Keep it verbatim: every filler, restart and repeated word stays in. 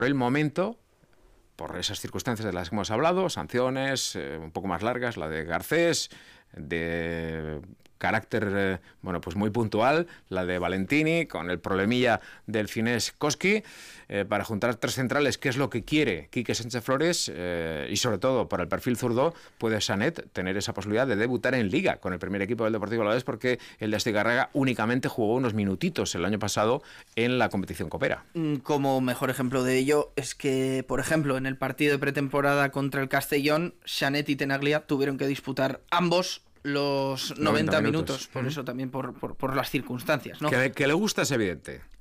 el momento, por esas circunstancias de las que hemos hablado, sanciones eh, un poco más largas, la de Garcés, de carácter eh, bueno, pues muy puntual, la de Valentini, con el problemilla del finés Koski, eh, para juntar tres centrales, que es lo que quiere Quique Sánchez Flores, eh, y sobre todo para el perfil zurdo, puede Sanet tener esa posibilidad de debutar en Liga con el primer equipo del Deportivo Alavés, porque el de Astigarraga únicamente jugó unos minutitos el año pasado en la competición copera. Como mejor ejemplo de ello es que, por ejemplo, en el partido de pretemporada contra el Castellón, Sanet y Tenaglia tuvieron que disputar ambos los noventa, noventa minutos. minutos, por uh-huh. eso también por, por, por las circunstancias, ¿no? Que, que le gusta es evidente.